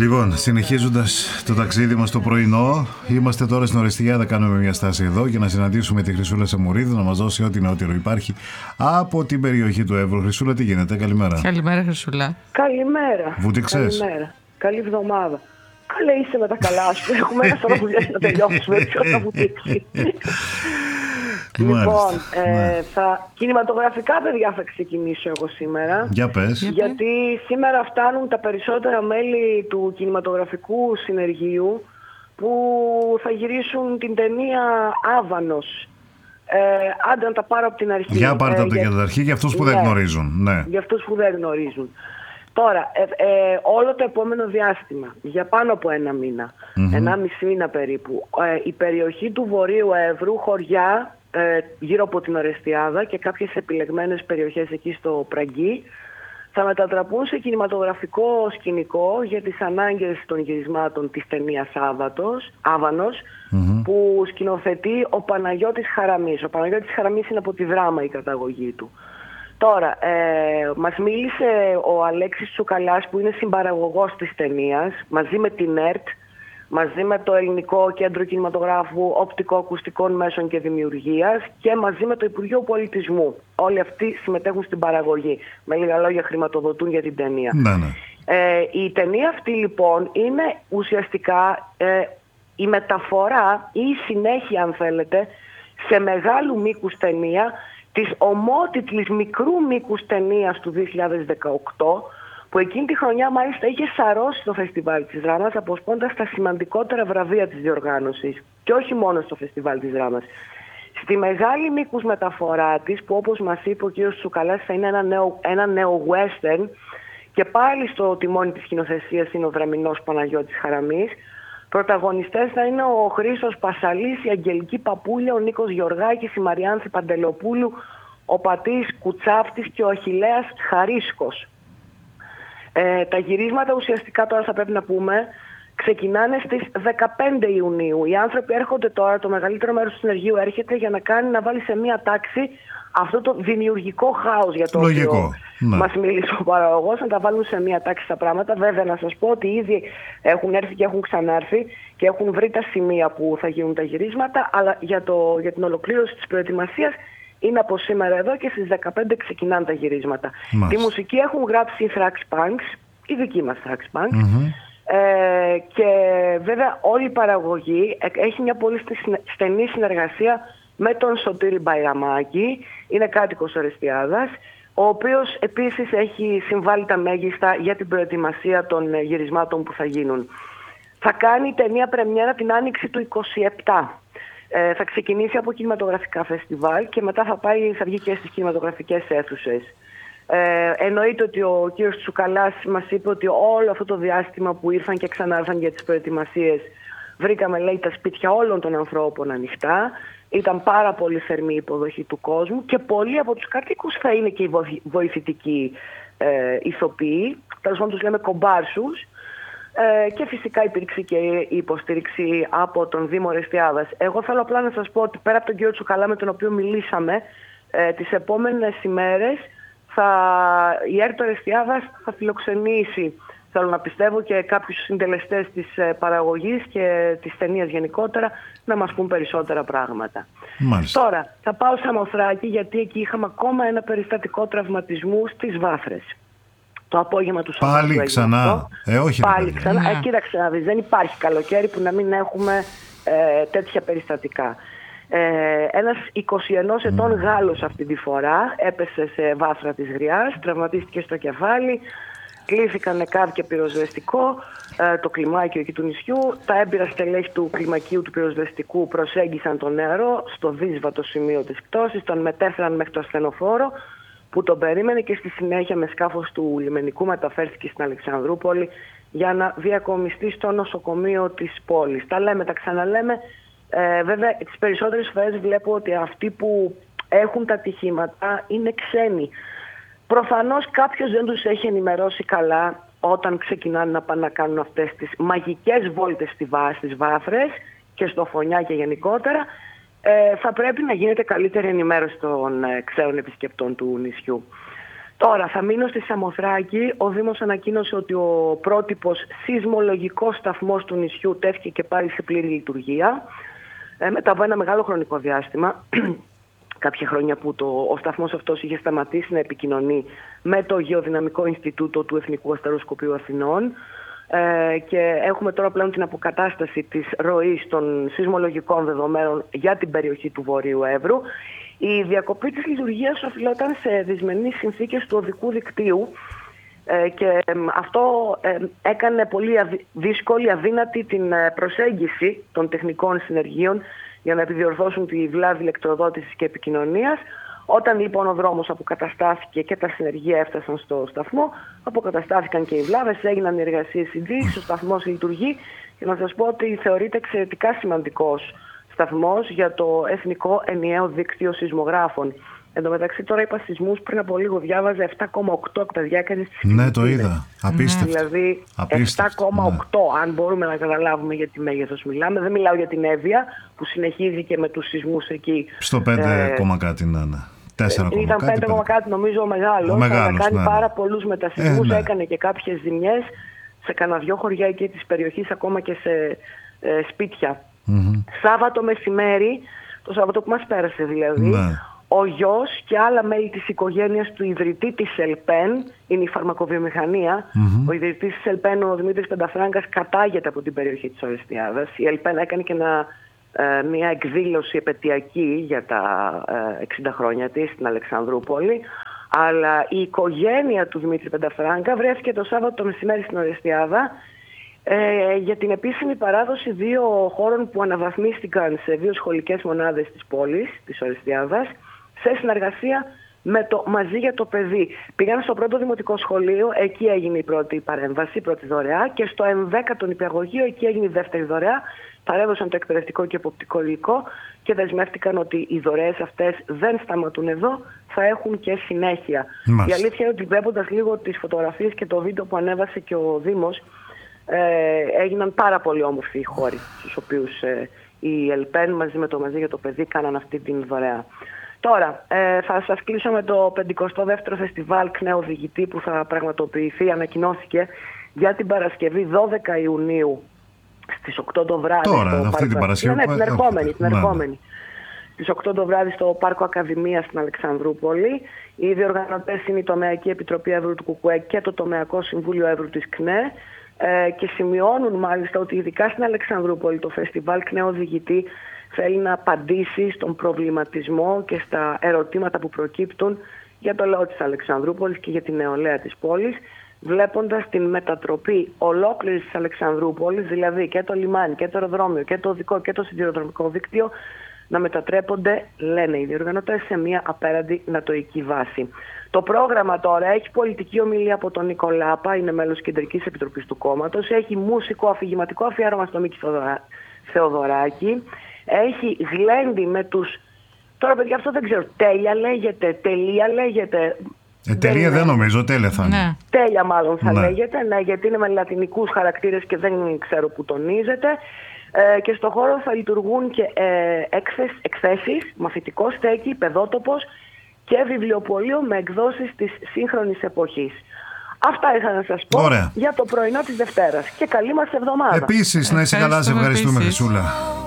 Λοιπόν, συνεχίζοντας το ταξίδι μας το πρωινό, είμαστε τώρα στην Ορεστιάδα, κάνουμε μια στάση εδώ για να συναντήσουμε τη Χρυσούλα Σαμουρίδου να μας δώσει ό,τι νεότερο υπάρχει από την περιοχή του Εύρου. Χρυσούλα, τι γίνεται, καλημέρα. Καλημέρα, Χρυσούλα. Καλημέρα. Βούτυξες. Καλημέρα. Καλή εβδομάδα. Καλέ, είσαι με τα καλά σου. Έχουμε ένα σωρό δουλειές να τελειώσουμε. Ποιος θα βουτήξει. Λοιπόν, κινηματογραφικά, παιδιά, θα ξεκινήσω εγώ σήμερα. Για πες. Γιατί σήμερα φτάνουν τα περισσότερα μέλη του κινηματογραφικού συνεργείου που θα γυρίσουν την ταινία Άβανος. Άντε να τα πάρω από την αρχή. Για πάρτε από την αρχή για αυτούς που δεν γνωρίζουν. Ναι. Για αυτούς που δεν γνωρίζουν. Τώρα, όλο το επόμενο διάστημα, για πάνω από ένα μήνα, 1,5 μήνα περίπου, η περιοχή του Βορείου Εύρου, χωριά γύρω από την Ορεστιάδα και κάποιες επιλεγμένες περιοχές εκεί στο Πραγκί, θα μετατραπούν σε κινηματογραφικό σκηνικό για τις ανάγκες των γυρισμάτων της ταινίας Άβανος, που σκηνοθετεί ο Παναγιώτης Χαραμής. Ο Παναγιώτης Χαραμής είναι από τη Δράμα η καταγωγή του. Τώρα, μας μίλησε ο Αλέξης Τσουκαλάς, που είναι συμπαραγωγός της ταινίας, μαζί με την ΕΡΤ, μαζί με το Ελληνικό Κέντρο Κινηματογράφου Οπτικοακουστικών Μέσων και Δημιουργίας και μαζί με το Υπουργείο Πολιτισμού. Όλοι αυτοί συμμετέχουν στην παραγωγή. Με λίγα λόγια, χρηματοδοτούν για την ταινία. Ναι. Η ταινία αυτή, λοιπόν, είναι ουσιαστικά η μεταφορά ή η συνέχεια, αν θέλετε, σε μεγάλου μήκους ταινία της ομότιτλης μικρού μήκους ταινίας του 2018, που εκείνη τη χρονιά μάλιστα είχε σαρώσει το φεστιβάλ της Δράμας, αποσπώντας τα σημαντικότερα βραβεία της διοργάνωσης. Και όχι μόνο στο φεστιβάλ της Δράμας. Στη μεγάλη μήκους μεταφορά της, που όπως μας είπε ο κ. Τσουκαλάς θα είναι ένα νέο western, και πάλι στο τιμόνι της σκηνοθεσίας είναι ο δραμηνός Παναγιώτης Χαραμής. Πρωταγωνιστές θα είναι ο Χρήστος Πασαλής, η Αγγελική Παπούλια, ο Νίκος Γεωργάκης, η Μαριάνθη Παντελοπούλου, ο Πατής Κουτσάφτης και ο Αχιλλέας Χαρίσκος. Τα γυρίσματα ουσιαστικά, τώρα θα πρέπει να πούμε, ξεκινάνε στις 15 Ιουνίου. Οι άνθρωποι έρχονται τώρα, το μεγαλύτερο μέρος του συνεργείου έρχεται για να βάλει σε μία τάξη αυτό το δημιουργικό χάος για το οποίο μας μίλησε ο παραγωγός, να τα βάλουν σε μία τάξη τα πράγματα. Βέβαια, να σας πω ότι ήδη έχουν έρθει και έχουν ξανάρθει και έχουν βρει τα σημεία που θα γίνουν τα γυρίσματα, αλλά για την ολοκλήρωση της προετοιμασίας είναι από σήμερα εδώ και στις 15 ξεκινάνε τα γυρίσματα. Τη μουσική έχουν γράψει οι Thrax Punks, η δική μας Thrax Punks. Και βέβαια όλη η παραγωγή έχει μια πολύ στενή συνεργασία με τον Σωτήρη Μπαϊραμάκη, είναι κάτοικος Ορεστιάδας, ο οποίος επίσης έχει συμβάλει τα μέγιστα για την προετοιμασία των γυρισμάτων που θα γίνουν. Θα κάνει η ταινία πρεμιέρα την Άνοιξη του 2027. Θα ξεκινήσει από κινηματογραφικά φεστιβάλ και μετά θα βγει και στις κινηματογραφικές αίθουσες. Εννοείται ότι ο κ. Τσουκαλάς μας είπε ότι όλο αυτό το διάστημα που ήρθαν και ξανάρθαν για τις προετοιμασίες, βρήκαμε, λέει, τα σπίτια όλων των ανθρώπων ανοιχτά. Ήταν πάρα πολύ θερμή η υποδοχή του κόσμου και πολλοί από τους κατοίκους θα είναι και οι βοηθητικοί ηθοποιοί, τέλος πάντων τους λέμε κομπάρσους. Και φυσικά υπήρξε και η υποστήριξη από τον Δήμο Ορεστιάδας. Εγώ θέλω απλά να σας πω ότι πέρα από τον κύριο Τσουκαλά, με τον οποίο μιλήσαμε, τις επόμενες ημέρες η ΕΡΤ Ορεστιάδας θα φιλοξενήσει, θέλω να πιστεύω, και κάποιους συντελεστές της παραγωγής και της ταινίας γενικότερα να μας πούν περισσότερα πράγματα. Μάλιστα. Τώρα θα πάω σε Σαμοθράκη, γιατί εκεί είχαμε ακόμα ένα περιστατικό τραυματισμού στις Βάφρες. Το απόγευμα του Σαββάτου. Πάλι ξανά. Όχι. Πάλι ξανά. Κοίταξε να δεις, δεν υπάρχει καλοκαίρι που να μην έχουμε τέτοια περιστατικά. Ένας 21 ετών Γάλλος αυτή τη φορά έπεσε σε βάθρα της γριάς, τραυματίστηκε στο κεφάλι, κλήθηκαν νεκάβ και πυροσβεστικό, το κλιμάκιο εκεί του νησιού. Τα έμπειρα στελέχη του κλιμακίου του πυροσβεστικού προσέγγισαν τον νεαρό στο δύσβατο σημείο της πτώσης, τον μετέφεραν μέχρι το ασθενοφόρο που τον περίμενε και στη συνέχεια με σκάφος του λιμενικού μεταφέρθηκε στην Αλεξανδρούπολη για να διακομιστεί στο νοσοκομείο της πόλης. Τα λέμε, τα ξαναλέμε. Βέβαια, τις περισσότερες φορές βλέπω ότι αυτοί που έχουν τα ατυχήματα είναι ξένοι. Προφανώς κάποιος δεν τους έχει ενημερώσει καλά όταν ξεκινάνε να πάνε να κάνουν αυτές τις μαγικές βόλτες στις Βάφρες και στο Φωνιά και γενικότερα. Θα πρέπει να γίνεται καλύτερη ενημέρωση των ξένων επισκεπτών του νησιού. Τώρα θα μείνω στη Σαμοθράκη. Ο Δήμος ανακοίνωσε ότι ο πρότυπος σεισμολογικός σταθμός του νησιού τέθηκε και πάλι σε πλήρη λειτουργία. Μετά από ένα μεγάλο χρονικό διάστημα, κάποια χρόνια που ο σταθμός αυτός είχε σταματήσει να επικοινωνεί με το Γεωδυναμικό Ινστιτούτο του Εθνικού Αστεροσκοπείου Αθηνών, και έχουμε τώρα πλέον την αποκατάσταση της ροής των σεισμολογικών δεδομένων για την περιοχή του Βορείου Εύρου. Η διακοπή της λειτουργίας οφειλόταν σε δυσμενείς συνθήκες του οδικού δικτύου, και αυτό έκανε πολύ δύσκολη, αδύνατη την προσέγγιση των τεχνικών συνεργείων για να επιδιορθώσουν τη βλάβη ηλεκτροδότησης και επικοινωνίας. Όταν λοιπόν ο δρόμος αποκαταστάθηκε και τα συνεργεία έφτασαν στο σταθμό, αποκαταστάθηκαν και οι βλάβες, έγιναν οι εργασίες συντήρησης, ο σταθμός λειτουργεί, και να σας πω ότι θεωρείται εξαιρετικά σημαντικός σταθμός για το Εθνικό Ενιαίο Δίκτυο Σεισμογράφων. Εν τω μεταξύ, τώρα είπα σεισμούς, πριν από λίγο διάβαζα 7,8 από τα διάκριση της. Ναι, το είδα. Απίστευτο. Δηλαδή 7,8, αν μπορούμε να καταλάβουμε για τι μέγεθος μιλάμε. Δεν μιλάω για την Εύβοια που συνεχίζει και με τους σεισμούς εκεί. Στο 5, κάτι να είναι. 4, ήταν 5, κάτι νομίζω ο μεγάλος. Αλλά κάνει πάρα πολλούς μετασεισμούς. Έκανε και κάποιες ζημιές σε κανένα 2 χωριά εκεί της περιοχής, ακόμα και σε σπίτια. Σάββατο μεσημέρι, το Σάββατο που μας πέρασε δηλαδή, ο γιος και άλλα μέλη της οικογένειας του ιδρυτή της ΕΛΠΕΝ, είναι η φαρμακοβιομηχανία, ο ιδρυτής της ΕΛΠΕΝ, ο Δημήτρης Πενταφράγκας, κατάγεται από την περιοχή της Ορεστιάδας. Η ΕΛΠΕΝ έκανε και μια εκδήλωση επετειακή για τα 60 χρόνια της στην Αλεξανδρούπολη, αλλά η οικογένεια του Δημήτρη Πενταφράγκα βρέθηκε το Σάββατο το μεσημέρι στην Ορεστιάδα για την επίσημη παράδοση 2 χώρων που αναβαθμίστηκαν σε 2 σχολικές μονάδες της πόλης, της Ορεστιάδας, σε συνεργασία με το Μαζί για το Παιδί. Πήγαν στο πρώτο δημοτικό σχολείο, εκεί έγινε η πρώτη παρέμβαση, η πρώτη δωρεά, και στο 11ο νηπιαγωγείο, εκεί έγινε η δεύτερη δωρεά. Παρέδωσαν το εκπαιδευτικό και εποπτικό υλικό και δεσμεύτηκαν ότι οι δωρεές αυτές δεν σταματούν εδώ, θα έχουν και συνέχεια. Η αλήθεια είναι ότι βλέποντας λίγο τις φωτογραφίες και το βίντεο που ανέβασε και ο Δήμος, έγιναν πάρα πολύ όμορφοι οι χώροι στους οποίους η ΕΛΠΕΝ μαζί με το Μαζί για το Παιδί κάναν αυτή την δωρεά. Τώρα, θα σας κλείσω με το 52ο Φεστιβάλ ΚΝΕ Οδηγητή που θα πραγματοποιηθεί, ανακοινώθηκε για την Παρασκευή 12 Ιουνίου στις 8 το βράδυ. Τώρα, αυτή την Παρασκευή. Ναι, την ερχόμενη. Στις 8 το βράδυ στο Πάρκο Ακαδημίας στην Αλεξανδρούπολη. Οι διοργανωτές είναι η Τομεακή Επιτροπή Εύρου του ΚΚΕ και το Τομεακό Συμβούλιο Εύρου της ΚΝΕ. Και σημειώνουν μάλιστα ότι ειδικά στην Αλεξανδρούπολη το Φεστιβάλ ΚΝΕ Οδηγητή θέλει να απαντήσει στον προβληματισμό και στα ερωτήματα που προκύπτουν για το λαό της Αλεξανδρούπολης και για την νεολαία της πόλης, βλέποντας την μετατροπή ολόκληρης της Αλεξανδρούπολης, δηλαδή και το λιμάνι και το αεροδρόμιο και το οδικό και το σιδηροδρομικό δίκτυο, να μετατρέπονται, λένε οι διοργανωτές, σε μια απέραντη νατοϊκή βάση. Το πρόγραμμα τώρα έχει πολιτική ομιλία από τον Νίκο Λάπα, είναι μέλος της Κεντρικής Επιτροπής του κόμματος, έχει μουσικό αφηγηματικό αφιέρωμα στο Μίκη Θεοδωράκη, έχει γλέντι με τους... Τώρα παιδιά αυτό δεν ξέρω, τέλεια λέγεται, τελεία λέγεται... Τελεία δεν νομίζω, τέλεια θα είναι. Ναι. Τέλεια μάλλον θα λέγεται, ναι, γιατί είναι με λατινικούς χαρακτήρες και δεν ξέρω που τονίζεται. Και στο χώρο θα λειτουργούν και εκθέσεις, μαθητικό στέκι, παιδότοπος και βιβλιοπωλείο με εκδόσεις της σύγχρονης εποχής. Αυτά ήθελα να σας πω για το πρωινό της Δευτέρας. Και καλή μας εβδομάδα. Επίσης, να είσαι καλά, σε ευχαριστούμε Χρυσούλα.